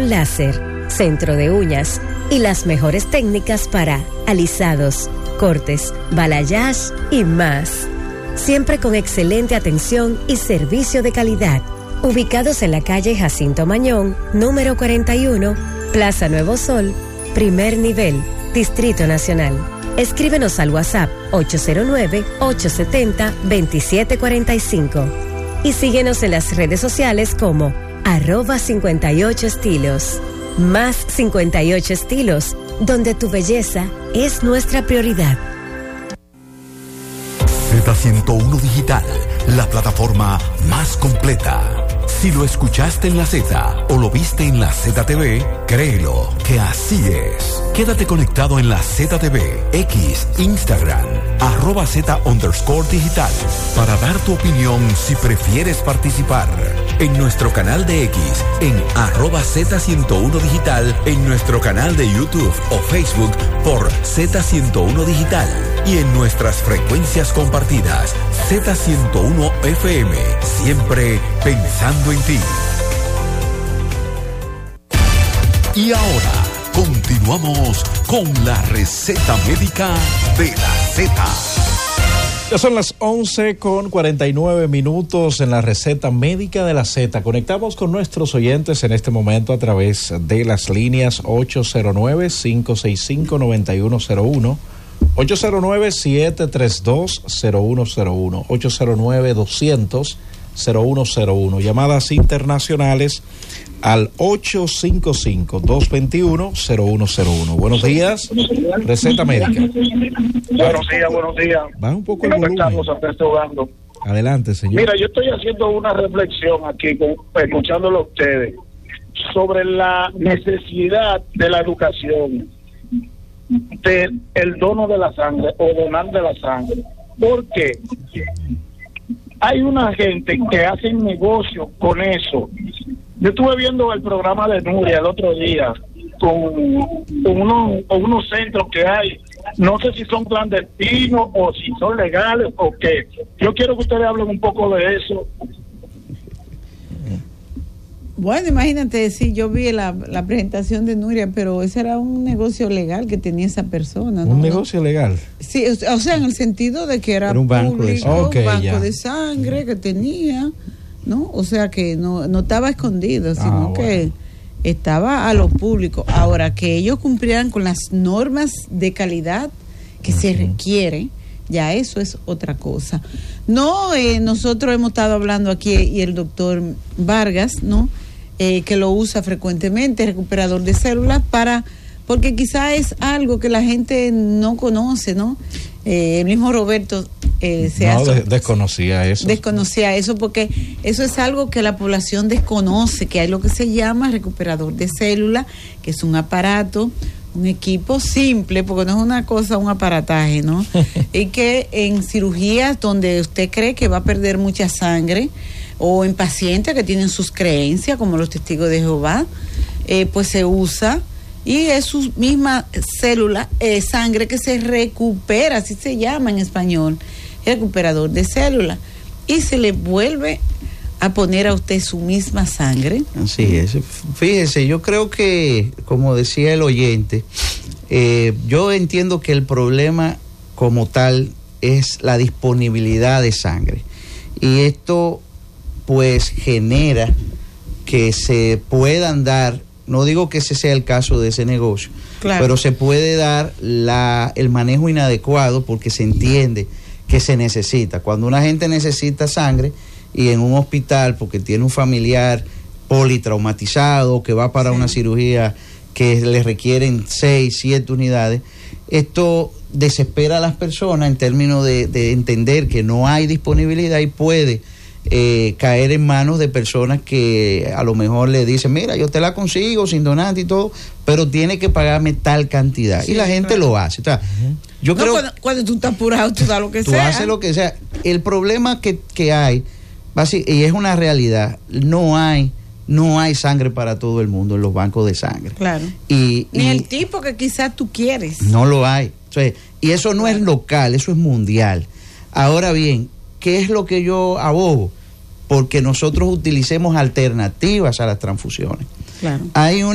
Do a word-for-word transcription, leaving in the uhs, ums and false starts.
depilación láser, centro de uñas y las mejores técnicas para alisados, cortes, balayage y más. Siempre con excelente atención y servicio de calidad. Ubicados en la calle Jacinto Mañón, número cuarenta y uno, Plaza Nuevo Sol, primer nivel, Distrito Nacional. Escríbenos al WhatsApp ocho cero nueve, ocho siete cero, dos siete cuatro cinco y síguenos en las redes sociales como arroba cincuenta y ocho estilos. Más cincuenta y ocho estilos, donde tu belleza es nuestra prioridad. Z ciento uno Digital, la plataforma más completa. Si lo escuchaste en la Z o lo viste en la Z T V, créelo que así es. Quédate conectado en la Z T V, X, Instagram, arroba Z underscore digital, para dar tu opinión si prefieres participar. En nuestro canal de X, en arroba Z ciento uno Digital, en nuestro canal de YouTube o Facebook por Z ciento uno Digital y en nuestras frecuencias compartidas, Z ciento uno F M, siempre pensando en ti. Y ahora, continuamos con la receta médica de la Z. Ya son las once con cuarenta y nueve minutos en la receta médica de la Z. Conectamos con nuestros oyentes en este momento a través de las líneas ocho cero nueve, cinco seis cinco, nueve uno cero uno, ocho cero nueve, siete tres dos, cero uno cero uno, ocho cero nueve, doscientos, cero uno cero uno. Llamadas internacionales al ocho cinco cinco, dos dos uno, cero uno cero uno. Buenos días, receta médica. Buenos días, buenos días. Baja un poco el volumen. Adelante, señor. Mira, yo estoy haciendo una reflexión aquí, con, escuchándolo a ustedes, sobre la necesidad de la educación, del el dono de la sangre o donar de la sangre. Porque hay una gente que hace negocio con eso. Yo estuve viendo el programa de Nuria el otro día con, con, unos, con unos centros que hay. No sé si son clandestinos o si son legales o qué. Yo quiero que ustedes hablen un poco de eso. Bueno, imagínate, sí, yo vi la, la presentación de Nuria, pero ese era un negocio legal que tenía esa persona, ¿no? ¿Un negocio legal? Sí, o sea, en el sentido de que era, era un banco, público, de, okay, un banco ya. de sangre que tenía, ¿no? O sea, que no, no estaba escondido, sino ah, que bueno. estaba a lo público. Ahora, que ellos cumplieran con las normas de calidad que uh-huh. se requiere, ya eso es otra cosa. No, eh, nosotros hemos estado hablando aquí, y el doctor Vargas, ¿no? Eh, que lo usa frecuentemente, recuperador de células, para, porque quizá es algo que la gente no conoce, ¿no? Eh, el mismo Roberto eh, se no, hace, de, desconocía eso. Desconocía eso porque eso es algo que la población desconoce, que hay lo que se llama recuperador de células, que es un aparato, un equipo simple, porque no es una cosa, un aparataje, ¿no? Y que en cirugías donde usted cree que va a perder mucha sangre, o en pacientes que tienen sus creencias, como los testigos de Jehová, eh, pues se usa, y es su misma célula, eh, sangre que se recupera, así se llama en español, recuperador de células, y se le vuelve a poner a usted su misma sangre. Así es. Fíjese, yo creo que, como decía el oyente, eh, yo entiendo que el problema como tal es la disponibilidad de sangre, y esto pues genera que se puedan dar, no digo que ese sea el caso de ese negocio, claro, pero se puede dar la, el manejo inadecuado, porque se entiende que se necesita. Cuando una gente necesita sangre y en un hospital porque tiene un familiar politraumatizado que va para sí. una cirugía que le requieren seis, siete unidades, esto desespera a las personas en términos de, de entender que no hay disponibilidad, y puede Eh, caer en manos de personas que a lo mejor le dicen, mira, yo te la consigo sin donante y todo, pero tiene que pagarme tal cantidad, sí, y la gente claro. lo hace. O sea, uh-huh. yo no, creo cuando, cuando tú estás apurado, tú das lo que tú sea. Tú haces lo que sea. El problema que, que hay, y es una realidad, no hay no hay sangre para todo el mundo en los bancos de sangre. Claro. Y, Ni y el tipo que quizás tú quieres. No lo hay. O sea, y eso no claro. es local, eso es mundial. Ahora bien, ¿qué es lo que yo abogo? Porque nosotros utilicemos alternativas a las transfusiones. Claro. Hay un